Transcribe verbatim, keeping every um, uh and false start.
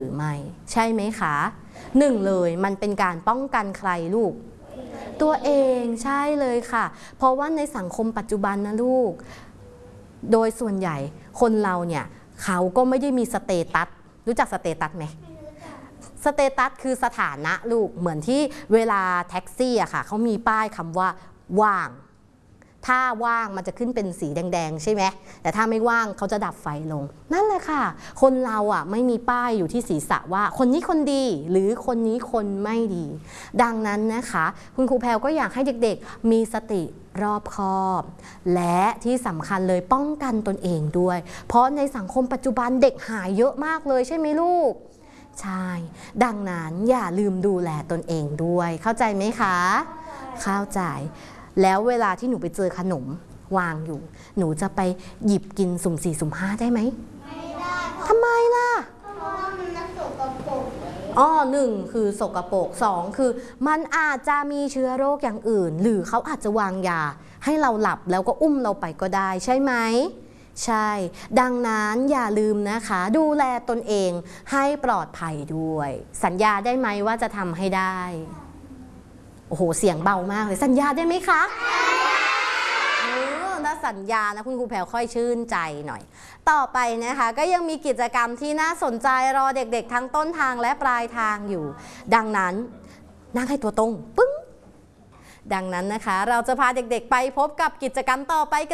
หรือไม่ใช่ไหมคะหนึ่งเลยมันเป็นการป้องกันใครลูกตัวเองใช่เลยค่ะเพราะว่าในสังคมปัจจุบันนะลูกโดยส่วนใหญ่คนเราเนี่ยเขาก็ไม่ได้มีสเตตัสรู้จักสเตตัสไหมสเตตัสคือสถานะลูกเหมือนที่เวลาแท็กซี่อะค่ะเขามีป้ายคำว่าว่างถ้าว่างมันจะขึ้นเป็นสีแดงๆใช่ไหมแต่ถ้าไม่ว่างเขาจะดับไฟลงนั่นแหละค่ะคนเราอ่ะไม่มีป้ายอยู่ที่ศีรษะว่าคนนี้คนดีหรือคนนี้คนไม่ดีดังนั้นนะคะคุณครูแพรวก็อยากให้เด็กๆมีสติรอบคอบและที่สำคัญเลยป้องกันตนเองด้วยเพราะในสังคมปัจจุบันเด็กหายเยอะมากเลยใช่ไหมลูกใช่ดังนั้นอย่าลืมดูแลตนเองด้วยเข้าใจไหมคะเข้าใจแล้วเวลาที่หนูไปเจอขนมวางอยู่หนูจะไปหยิบกินสุ่มสี่สุ่มห้าได้ไหมไม่ได้ทำไมล่ะเพราะว่ามันสกปรกอ๋อหนึ่งคือสกปรกสองคือมันอาจจะมีเชื้อโรคอย่างอื่นหรือเขาอาจจะวางยาให้เราหลับแล้วก็อุ้มเราไปก็ได้ใช่ไหมใช่ดังนั้นอย่าลืมนะคะดูแลตนเองให้ปลอดภัยด้วยสัญญาได้ไหมว่าจะทำให้ได้โอ้โหเสียงเบามากเลยสัญญาได้ไหมคะเออถ้าสัญญานะคุณครูแพรวค่อยชื่นใจหน่อยต่อไปนะคะก็ยังมีกิจกรรมที่น่าสนใจรอเด็กๆทั้งต้นทางและปลายทางอยู่ดังนั้นนั่งให้ตัวตรงปึ้งดังนั้นนะคะเราจะพาเด็กๆไปพบกับกิจกรรมต่อไปกัน